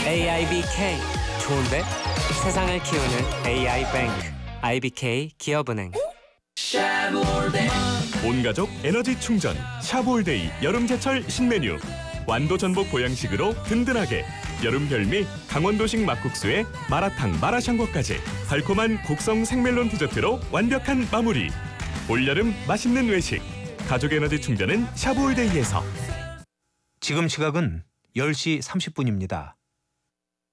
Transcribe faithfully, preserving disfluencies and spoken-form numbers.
에이아이비케이 좋은데? 세상을 키우는 에이아이뱅크 아이비케이 기업은행. 온가족 에너지 충전 샤브올데이 여름제철 신메뉴. 완도 전복 보양식으로 든든하게. 여름 별미 강원도식 막국수에 마라탕 마라샹궈까지 달콤한 곡성 생멜론 디저트로 완벽한 마무리. 올여름 맛있는 외식. 가족 에너지 충전은 샤브올데이에서. 지금 시각은 열 시 삼십 분입니다.